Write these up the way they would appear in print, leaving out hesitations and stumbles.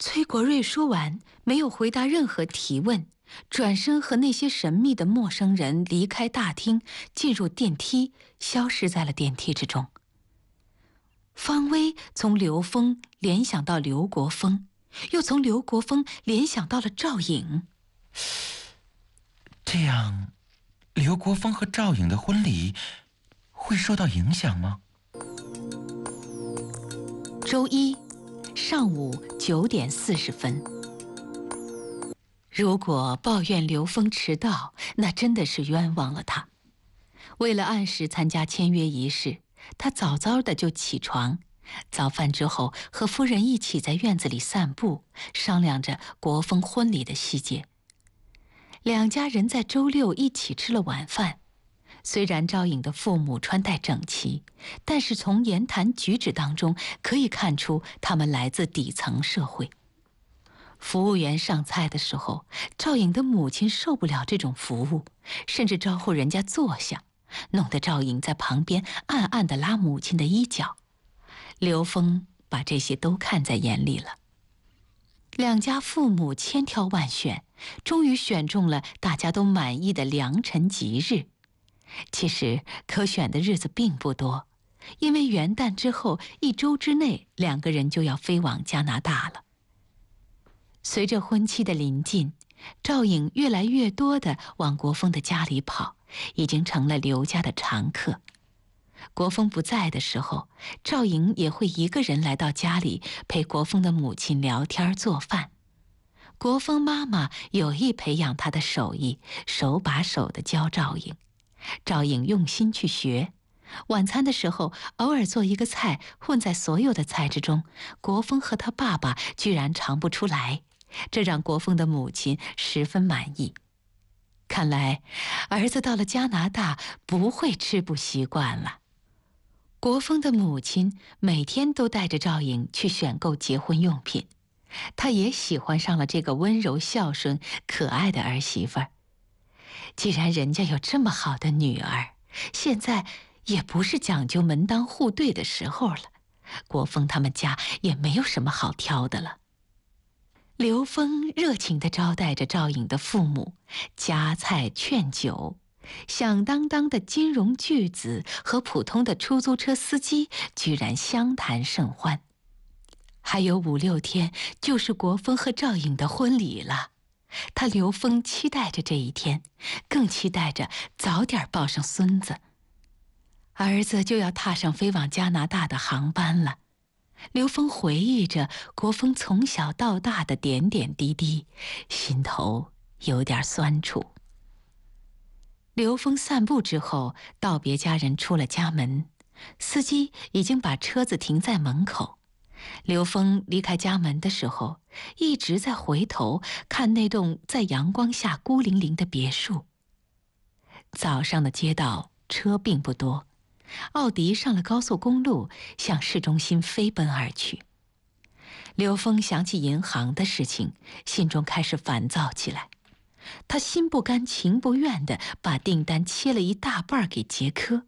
崔国瑞说完，没有回答任何提问，转身和那些神秘的陌生人离开大厅，进入电梯，消失在了电梯之中。方薇从刘峰联想到刘国峰，又从刘国峰联想到了赵颖。 这样，刘国峰和赵颖的婚礼会受到影响吗？ 周一上午9点40分。如果抱怨刘峰迟到，那真的是冤枉了他。为了按时参加签约仪式，他早早的就起床，早饭之后和夫人一起在院子里散步，商量着国峰婚礼的细节。两家人在周六一起吃了晚饭。虽然赵颖的父母穿戴整齐，但是从言谈举止当中可以看出他们来自底层社会。服务员上菜的时候，赵颖的母亲受不了这种服务，甚至招呼人家坐下，弄得赵颖在旁边暗暗地拉母亲的衣角。刘峰把这些都看在眼里了。两家父母千挑万选，终于选中了大家都满意的良辰吉日。其实可选的日子并不多，因为元旦之后1周之内，两个人就要飞往加拿大了。随着婚期的临近，赵颖越来越多地往国峰的家里跑，已经成了刘家的常客。国峰不在的时候，赵颖也会一个人来到家里陪国峰的母亲聊天做饭。国峰妈妈有意培养他的手艺，手把手地教赵颖。赵颖用心去学，晚餐的时候偶尔做一个菜混在所有的菜之中，国峰和他爸爸居然尝不出来，这让国峰的母亲十分满意。看来儿子到了加拿大不会吃不习惯了。国峰的母亲每天都带着赵颖去选购结婚用品，她也喜欢上了这个温柔孝顺可爱的儿媳妇儿。既然人家有这么好的女儿，现在也不是讲究门当户对的时候了，国峰他们家也没有什么好挑的了。刘峰热情地招待着赵颖的父母，夹菜劝酒，响当当的金融巨子和普通的出租车司机居然相谈甚欢。还有5、6天就是国峰和赵颖的婚礼了。他刘峰期待着这一天，更期待着早点抱上孙子。儿子就要踏上飞往加拿大的航班了。刘峰回忆着国峰从小到大的点点滴滴，心头有点酸楚。刘峰散步之后，道别家人出了家门，司机已经把车子停在门口。刘峰离开家门的时候，一直在回头看那栋在阳光下孤零零的别墅。早上的街道车并不多，奥迪上了高速公路，向市中心飞奔而去。刘峰想起银行的事情，心中开始烦躁起来。他心不甘情不愿地把订单切了一大半给杰科。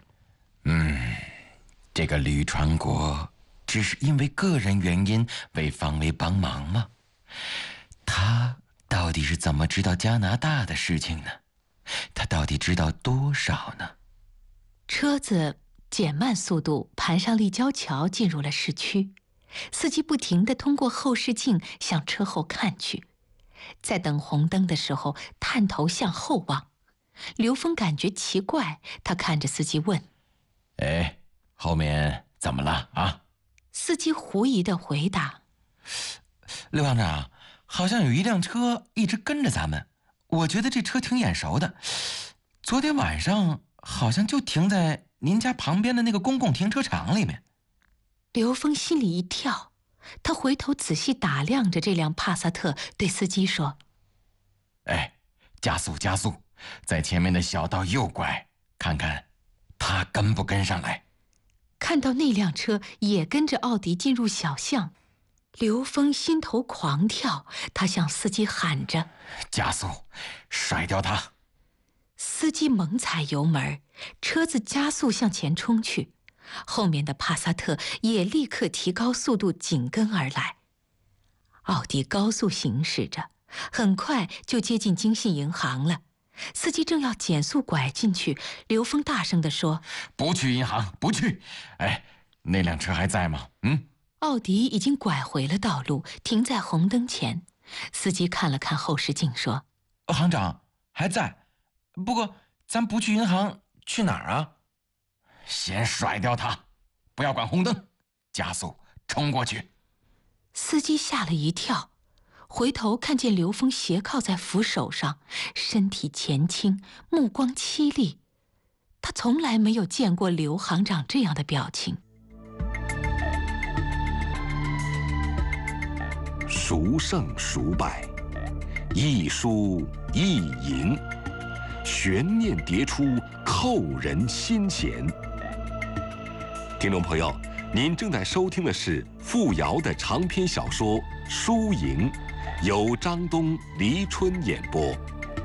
这个吕传国只是因为个人原因为方薇帮忙吗？他到底是怎么知道加拿大的事情呢？他到底知道多少呢？ 车子减慢速度，盘上立交桥，进入了市区。司机不停地通过后视镜向车后看去，在等红灯的时候探头向后望。刘峰感觉奇怪，他看着司机问： 后面怎么了啊？ 司机狐疑地回答： 刘行长，好像有一辆车一直跟着咱们，我觉得这车挺眼熟的，昨天晚上好像就停在您家旁边的那个公共停车场里面。 刘峰心里一跳，他回头仔细打量着这辆帕萨特，对司机说： 加速加速，在前面的小道右拐，看看他跟不跟上来。 看到那辆车也跟着奥迪进入小巷，刘峰心头狂跳，他向司机喊着： 加速，甩掉他！ 司机猛踩油门，车子加速向前冲去，后面的帕萨特也立刻提高速度紧跟而来。 奥迪高速行驶着，很快就接近京信银行了。司机正要减速拐进去，刘峰大声地说：“ 不去银行，不去！哎，那辆车还在吗？” 奥迪已经拐回了道路，停在红灯前。司机看了看后视镜，说：“ 行长还在，不过咱不去银行，去哪儿啊？”“先甩掉它，不要管红灯，加速冲过去。” 司机吓了一跳，回头看见刘峰斜靠在扶手上，身体前倾，目光凄厉。他从来没有见过刘行长这样的表情。 孰胜孰败，一输一赢，悬念迭出，扣人心弦。听众朋友，您正在收听的是傅瑶的长篇小说《输赢》，由张东、黎春演播。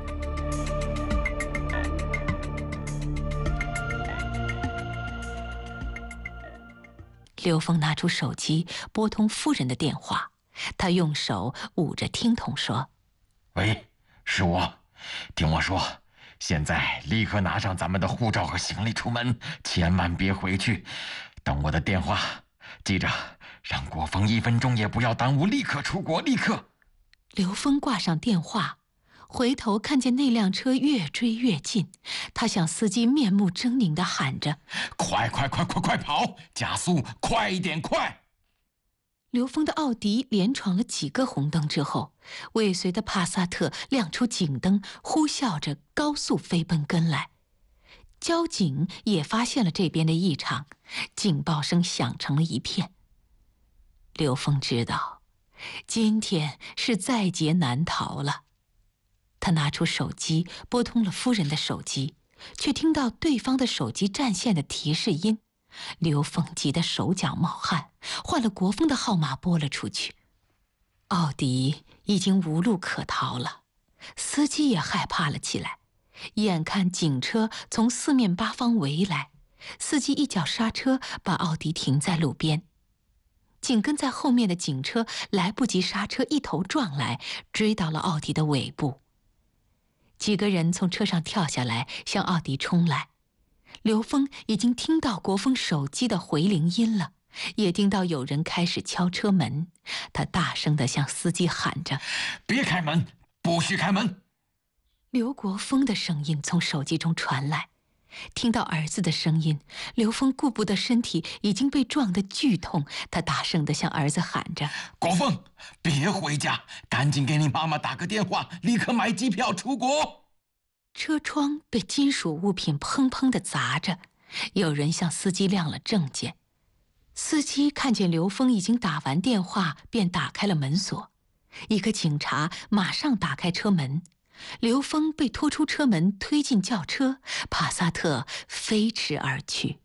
刘峰拿出手机拨通夫人的电话，他用手捂着听筒说：“ 喂，是我，听我说，现在立刻拿上咱们的护照和行李出门，千万别回去。等我的电话，记着，让国峰1分钟也不要耽误，立刻出国，立刻。” 刘峰挂上电话，回头看见那辆车越追越近，他向司机面目狰狞地喊着：“ 快跑，加速，快一点，快！” 刘峰的奥迪连闯了几个红灯之后，尾随的帕萨特亮出警灯，呼啸着高速飞奔跟来。交警也发现了这边的异常，警报声响成了一片。刘峰知道，今天是在劫难逃了。他拿出手机拨通了夫人的手机，却听到对方的手机占线的提示音。刘峰急得手脚冒汗，换了国峰的号码拨了出去。奥迪已经无路可逃了，司机也害怕了起来。眼看警车从四面八方围来，司机一脚刹车，把奥迪停在路边。紧跟在后面的警车来不及刹车，一头撞来，追到了奥迪的尾部。几个人从车上跳下来，向奥迪冲来。刘峰已经听到国峰手机的回铃音了，也听到有人开始敲车门。他大声地向司机喊着：“ 别开门，不许开门！” 刘国峰的声音从手机中传来。听到儿子的声音，刘峰顾不得身体已经被撞得剧痛，他大声地向儿子喊着：“ 国峰，别回家，赶紧给你妈妈打个电话，立刻买机票出国！” 车窗被金属物品砰砰地砸着，有人向司机亮了证件。司机看见刘峰已经打完电话，便打开了门锁。一个警察马上打开车门，刘峰被拖出车门，推进轿车，帕萨特飞驰而去。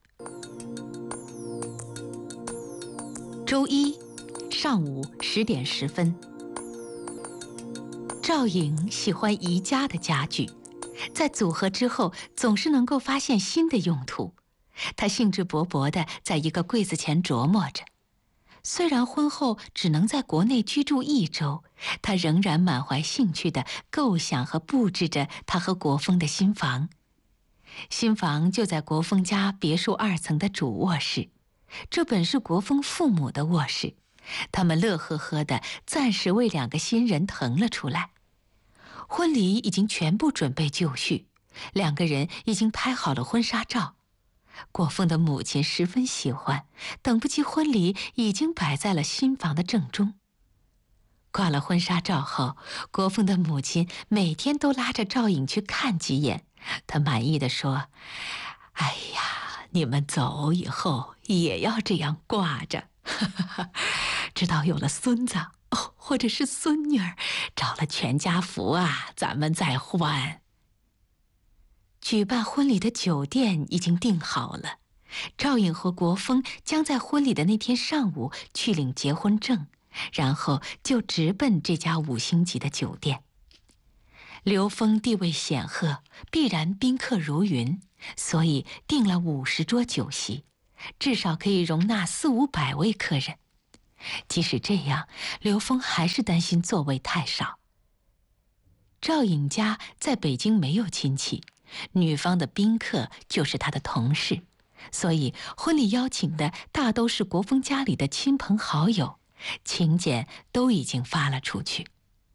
周一上午10点10分，赵颖喜欢宜家的家具，在组合之后总是能够发现新的用途。他兴致勃勃地在一个柜子前琢磨着。虽然婚后只能在国内居住1周，他仍然满怀兴趣地构想和布置着他和国峰的新房。新房就在国峰家别墅2层的主卧室，这本是国峰父母的卧室，他们乐呵呵地暂时为2个新人腾了出来。婚礼已经全部准备就绪，2个人已经拍好了婚纱照。国峰的母亲十分喜欢，等不及婚礼已经摆在了新房的正中。挂了婚纱照后，国峰的母亲每天都拉着赵颖去看几眼。她满意地说：“哎呀，你们走以后也要这样挂着，直到有了孙子或者是孙女儿，找了全家福啊，咱们再换。”举办婚礼的酒店已经订好了，赵颖和国峰将在婚礼的那天上午去领结婚证，然后就直奔这家5星级的酒店。刘峰地位显赫，必然宾客如云，所以订了50桌酒席，至少可以容纳400-500位客人。 即使这样，刘峰还是担心座位太少。赵颖家在北京没有亲戚，女方的宾客就是他的同事，所以婚礼邀请的大都是国峰家里的亲朋好友，请柬都已经发了出去。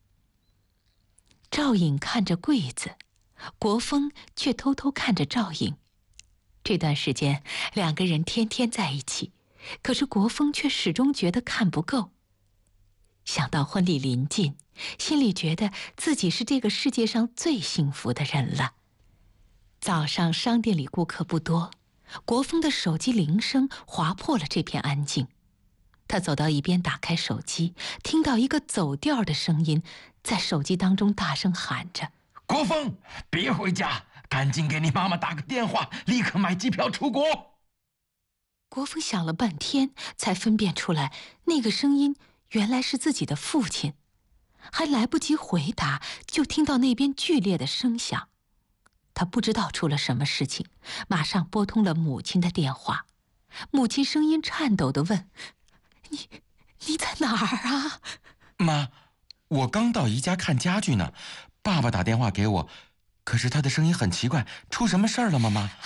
赵颖看着柜子，国峰却偷偷看着赵颖。这段时间两个人天天在一起，可是国峰却始终觉得看不够。想到婚礼临近，心里觉得自己是这个世界上最幸福的人了。早上商店里顾客不多，国峰的手机铃声划破了这片安静。他走到一边，打开手机，听到一个走调的声音在手机当中大声喊着：“ 国峰，别回家，赶紧给你妈妈打个电话，立刻买机票出国。” 国峰想了半天，才分辨出来，那个声音原来是自己的父亲。还来不及回答，就听到那边剧烈的声响。他不知道出了什么事情，马上拨通了母亲的电话。母亲声音颤抖地问：“你在哪儿啊？”“ 妈，我刚到宜家看家具呢，爸爸打电话给我，可是他的声音很奇怪，出什么事儿了吗？妈？”“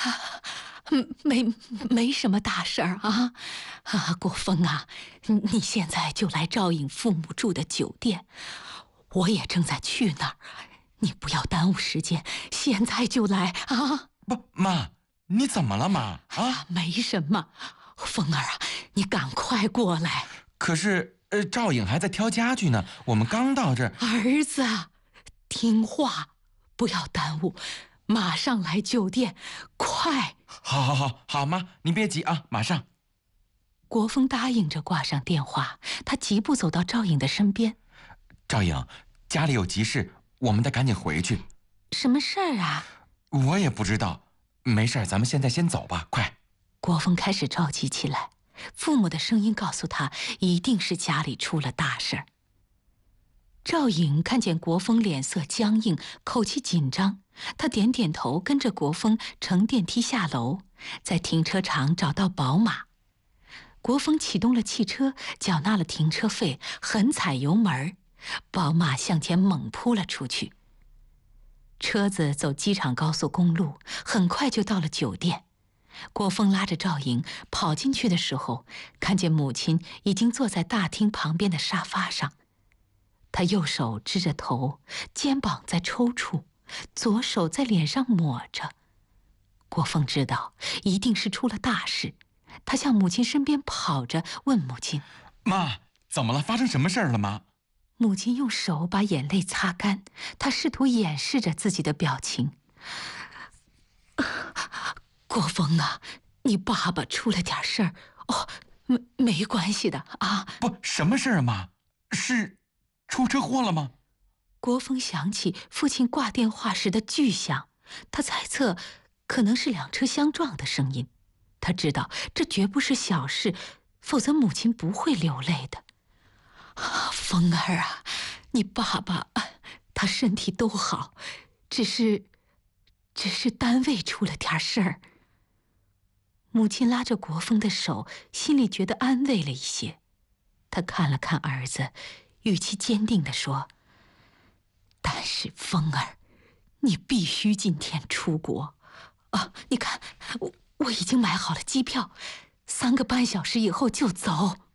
没什么大事儿啊。国峰啊，你现在就来赵颖父母住的酒店，我也正在去那儿，你不要耽误时间，现在就来啊！”“ 不，妈，你怎么了，妈？啊， 没什么，峰儿啊，你赶快过来。”“ 可是，赵颖还在挑家具呢，我们刚到这儿。”“ 儿子，听话，不要耽误，马上来酒店，快！”“ 好，妈，你别急啊，马上。” 国峰答应着挂上电话，他疾步走到赵颖的身边。 “赵颖，家里有急事，我们得赶紧回去。”“ 什么事儿啊？”“ 我也不知道，没事，咱们现在先走吧，快。” 国峰开始着急起来，父母的声音告诉他，一定是家里出了大事儿。赵颖看见国峰脸色僵硬，口气紧张，他点点头，跟着国峰乘电梯下楼，在停车场找到宝马。国峰启动了汽车，缴纳了停车费，狠踩油门，宝马向前猛扑了出去。车子走机场高速公路，很快就到了酒店。国峰拉着赵颖跑进去的时候，看见母亲已经坐在大厅旁边的沙发上。他右手支着头，肩膀在抽搐，左手在脸上抹着。国峰知道一定是出了大事，他向母亲身边跑着，问母亲：“ 妈，怎么了？发生什么事儿了吗？” 母亲用手把眼泪擦干，她试图掩饰着自己的表情。“国峰啊，你爸爸出了点事儿。”“哦，没关系的啊。”“ 不，什么事儿啊，妈？是出车祸了吗？” 国峰想起父亲挂电话时的巨响，他猜测可能是两车相撞的声音。他知道这绝不是小事，否则母亲不会流泪的。“峰儿啊，你爸爸他身体都好，只是单位出了点事儿。”母亲拉着国峰的手，心里觉得安慰了一些。他看了看儿子，语气坚定地说：“但是峰儿，你必须今天出国。你看，我已经买好了机票，3个半小时以后就走。”